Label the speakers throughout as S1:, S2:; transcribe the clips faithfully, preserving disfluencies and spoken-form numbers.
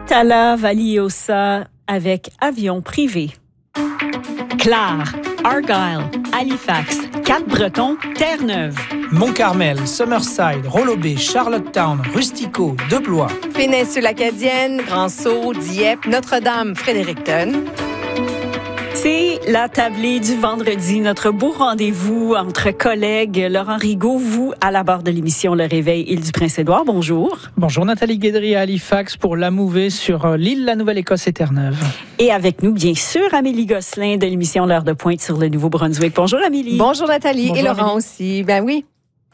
S1: Tala Valiosa avec avion privé. Clare, Argyle, Halifax, Cap-Breton, Terre-Neuve.
S2: Mont-Carmel, Summerside, Rollo-Bay, Charlottetown, Rustico, Deblois.
S3: Péninsule Acadienne, Grand-Sault, Dieppe, Notre-Dame, Fredericton.
S1: C'est la tablée du vendredi, notre beau rendez-vous entre collègues. Laurent Rigaud, vous, à la barre de l'émission Le Réveil, Île-du-Prince-Édouard. Bonjour.
S2: Bonjour Nathalie Guédry à Halifax pour la mouvée sur l'île La Nouvelle-Écosse et Terre-Neuve.
S1: Et avec nous, bien sûr, Amélie Gosselin de l'émission L'Heure de Pointe sur le Nouveau-Brunswick. Bonjour Amélie.
S3: Bonjour Nathalie.
S1: Bonjour,
S3: et Laurent
S1: Amélie.
S3: aussi. Ben oui.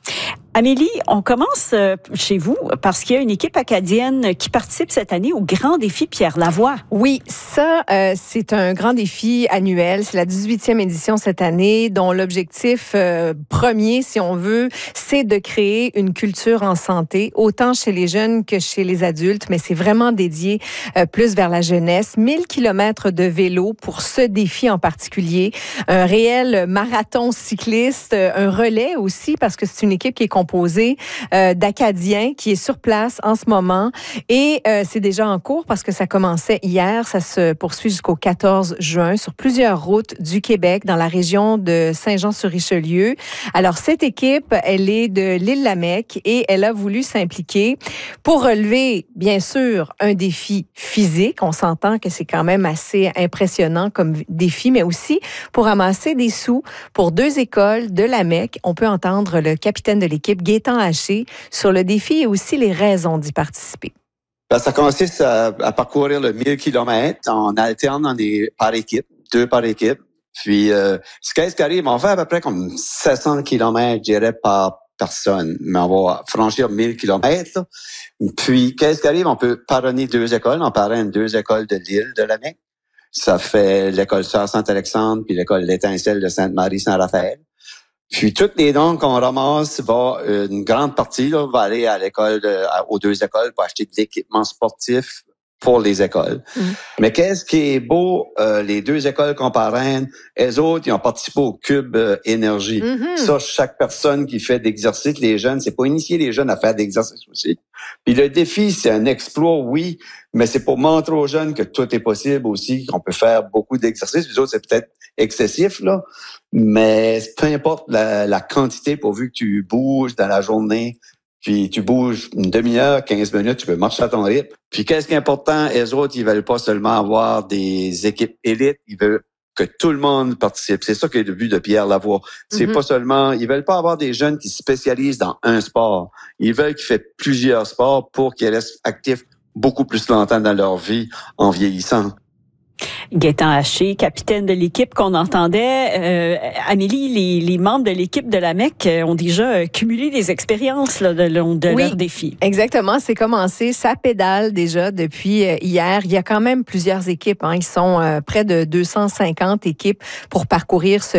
S1: Amélie, on commence chez vous parce qu'il y a une équipe acadienne qui participe cette année au Grand Défi Pierre Lavoie.
S3: Oui, ça, euh, c'est un grand défi annuel. C'est la dix-huitième édition cette année, dont l'objectif euh, premier, si on veut, c'est de créer une culture en santé, autant chez les jeunes que chez les adultes, mais c'est vraiment dédié euh, plus vers la jeunesse. mille kilomètres de vélo pour ce défi en particulier. Un réel marathon cycliste, un relais aussi, parce que c'est une équipe qui est composé euh, d'Acadiens qui est sur place en ce moment et euh, c'est déjà en cours parce que ça commençait hier, ça se poursuit jusqu'au quatorze juin sur plusieurs routes du Québec dans la région de Saint-Jean-sur-Richelieu. Alors cette équipe, elle est de l'Île-la-Mecque et elle a voulu s'impliquer pour relever bien sûr un défi physique, on s'entend que c'est quand même assez impressionnant comme défi, mais aussi pour amasser des sous pour deux écoles de la Mecque. On peut entendre le capitaine de l'équipe Gaétan Haché sur le défi et aussi les raisons d'y participer.
S4: Ben, ça consiste à, à parcourir le mille kilomètres. On alterne on est par équipe, deux par équipe. Puis, euh, ce qui arrive, on fait à peu près comme sept cents kilomètres, je dirais, par personne. Mais on va franchir mille kilomètres. Puis, qu'est-ce qui arrive? On peut parrainer deux écoles. On parraine deux écoles de l'île de la Mecque. Ça fait l'école Sœur Saint-Alexandre puis l'école L'Étincelle de Sainte-Marie-Saint-Raphaël. Puis toutes les dons qu'on ramasse, va une grande partie là, va aller à l'école, de, à, aux deux écoles pour acheter de l'équipement sportif pour les écoles. Mmh. Mais qu'est-ce qui est beau, euh, les deux écoles qu'on parraine, elles autres, ils ont participé au Cube euh, Énergie. Mmh. Ça, chaque personne qui fait d'exercice, les jeunes, c'est pas initier les jeunes à faire d'exercice aussi. Puis le défi, c'est un exploit, oui, mais c'est pour montrer aux jeunes que tout est possible aussi, qu'on peut faire beaucoup d'exercices. Les autres, c'est peut-être excessif, là, mais peu importe la, la quantité, pourvu que tu bouges dans la journée, puis tu bouges une demi-heure, quinze minutes, tu peux marcher à ton rythme. Puis qu'est-ce qui est important, les autres, ils veulent pas seulement avoir des équipes élites, ils veulent que tout le monde participe. C'est ça qui est le but de Pierre Lavoie. C'est mm-hmm. pas seulement, ils veulent pas avoir des jeunes qui se spécialisent dans un sport. Ils veulent qu'ils fassent plusieurs sports pour qu'ils restent actifs beaucoup plus longtemps dans leur vie en vieillissant.
S1: Gaétan Haché, capitaine de l'équipe qu'on entendait. Euh, Amélie, les, les membres de l'équipe de la Mecque ont déjà cumulé des expériences là, de, de
S3: oui,
S1: leur défi.
S3: Exactement, c'est commencé. Ça pédale déjà depuis hier. Il y a quand même plusieurs équipes. Hein. Ils sont euh, près de deux cent cinquante équipes pour parcourir ce